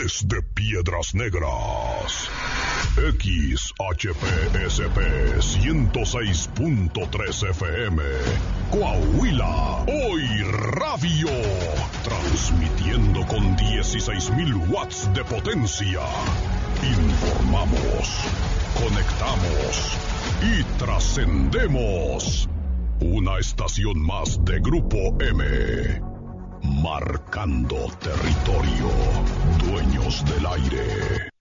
Desde Piedras Negras, XHPSP 106.3 FM, Coahuila, Hoy Radio, transmitiendo con 16,000 watts de potencia. Informamos, conectamos y trascendemos. Una estación más de Grupo M. Marcando territorio. Dueños del aire.